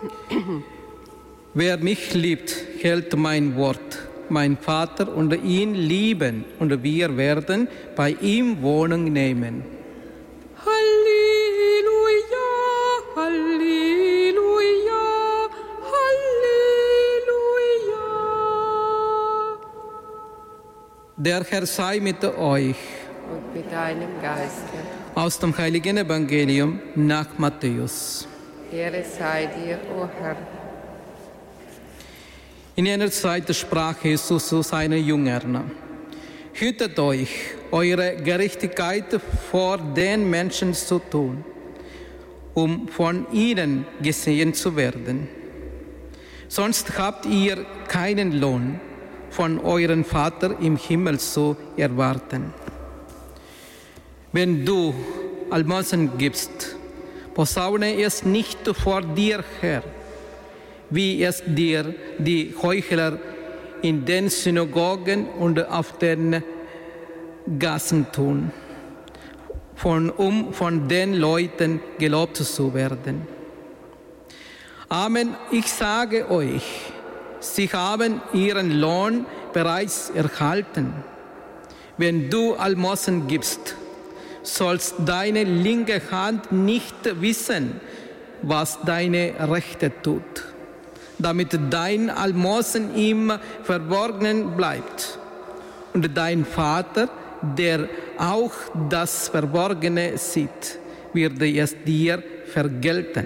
Wer mich liebt, hält mein Wort. Mein Vater und ihn lieben, und wir werden bei ihm Wohnung nehmen. Halleluja, Halleluja, Halleluja. Der Herr sei mit euch. Und mit deinem Geiste. Aus dem heiligen Evangelium nach Matthäus. Ehre sei dir, o Herr. In jener Zeit sprach Jesus zu seinen Jüngern: Hütet euch, eure Gerechtigkeit vor den Menschen zu tun, um von ihnen gesehen zu werden. Sonst habt ihr keinen Lohn von eurem Vater im Himmel zu erwarten. Wenn du Almosen gibst, posaune es nicht vor dir her, wie es dir die Heuchler in den Synagogen und auf den Gassen tun, um von den Leuten gelobt zu werden. Amen, ich sage euch, sie haben ihren Lohn bereits erhalten. Wenn du Almosen gibst, sollst deine linke Hand nicht wissen, was deine rechte tut, damit dein Almosen im Verborgenen bleibt. Und dein Vater, der auch das Verborgene sieht, wird es dir vergelten.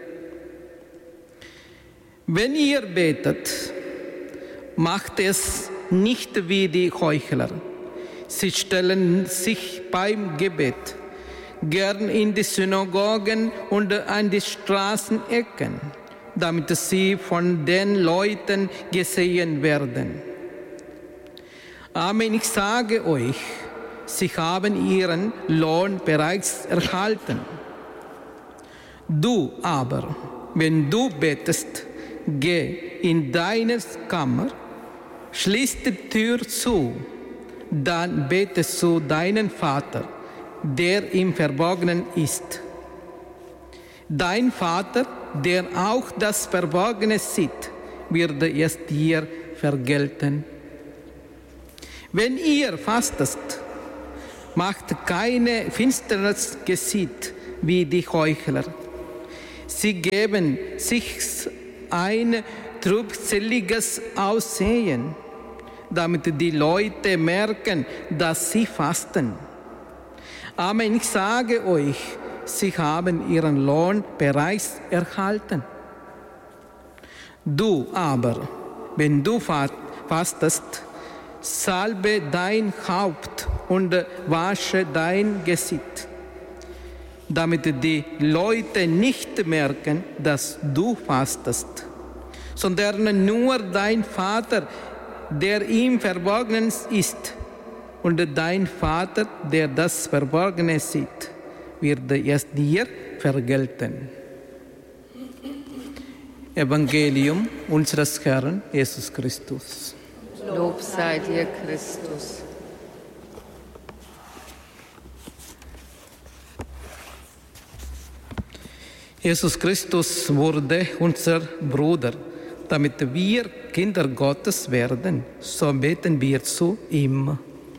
Wenn ihr betet, macht es nicht wie die Heuchler. Sie stellen sich beim Gebet gern in die Synagogen und an die Straßenecken, damit sie von den Leuten gesehen werden. Amen, ich sage euch, sie haben ihren Lohn bereits erhalten. Du aber, wenn du betest, geh in deine Kammer, schließ die Tür zu, dann bete zu deinem Vater, der im Verborgenen ist. Dein Vater, der auch das Verborgene sieht, wird es dir vergelten. Wenn ihr fastet, macht keine finsteres Gesicht wie die Heuchler. Sie geben sich ein trübseliges Aussehen, damit die Leute merken, dass sie fasten. Amen, ich sage euch, sie haben ihren Lohn bereits erhalten. Du aber, wenn du fastest, salbe dein Haupt und wasche dein Gesicht, damit die Leute nicht merken, dass du fastest, sondern nur dein Vater, der im Verborgenen ist, und dein Vater, der das Verborgene sieht, wird es dir vergelten. Evangelium unseres Herrn Jesus Christus. Lob sei dir, Christus. Jesus Christus wurde unser Bruder, damit wir Kinder Gottes werden. So beten wir zu ihm.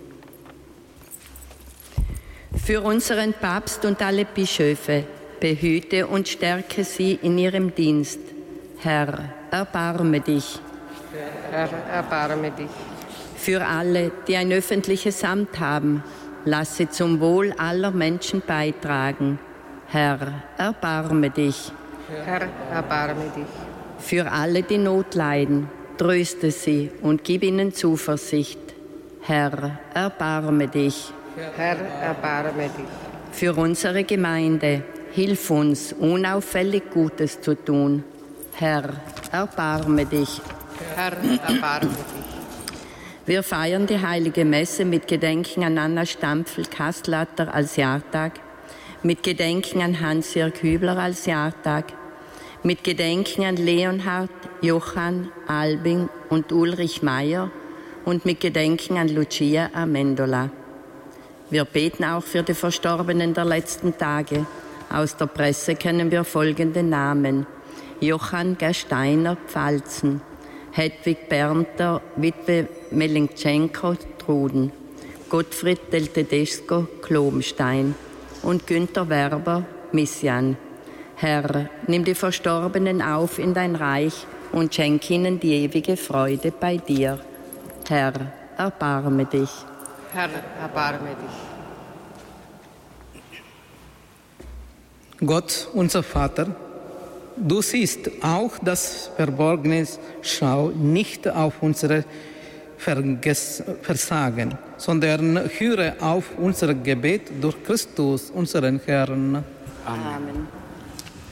Für unseren Papst und alle Bischöfe, behüte und stärke sie in ihrem Dienst. Herr, erbarme dich. Herr, erbarme dich. Für alle, die ein öffentliches Amt haben, lass sie zum Wohl aller Menschen beitragen. Herr, erbarme dich. Herr, erbarme dich. Für alle, die Not leiden, tröste sie und gib ihnen Zuversicht. Herr, erbarme dich. Herr, erbarme dich. Für unsere Gemeinde, hilf uns, unauffällig Gutes zu tun. Herr, erbarme dich. Herr, erbarme dich. Wir feiern die Heilige Messe mit Gedenken an Anna Stampfel-Kastlatter als Jahrtag, mit Gedenken an Hans-Jörg Hübler als Jahrtag, mit Gedenken an Leonhard, Johann, Albing und Ulrich Meyer und mit Gedenken an Lucia Amendola. Wir beten auch für die Verstorbenen der letzten Tage. Aus der Presse kennen wir folgende Namen: Johann Gersteiner, Pfalzen, Hedwig Bernter, Witwe Melenchenko, Truden, Gottfried Del Tedesco, Klomstein und Günther Werber, Missian. Herr, nimm die Verstorbenen auf in dein Reich und schenk ihnen die ewige Freude bei dir. Herr, erbarme dich. Herr, erbarme dich. Gott, unser Vater, du siehst auch das Verborgene, schau nicht auf unsere Versagen, sondern höre auf unser Gebet durch Christus, unseren Herrn. Amen.